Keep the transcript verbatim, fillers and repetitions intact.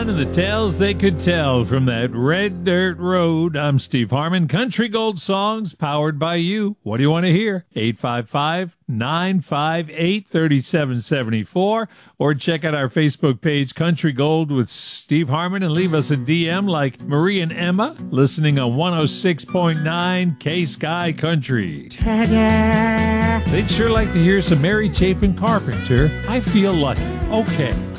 on and the tales they could tell from that red dirt road. I'm Steve Harmon. Country Gold Songs powered by you. What do you want to hear? eight five five, nine five eight, three seven seven four or check out our Facebook page, Country Gold with Steve Harmon, and leave us a D M like Marie and Emma, listening on one oh six point nine K-Sky Country. Ta-da! They'd sure like to hear some Mary Chapin Carpenter. I feel lucky. Okay.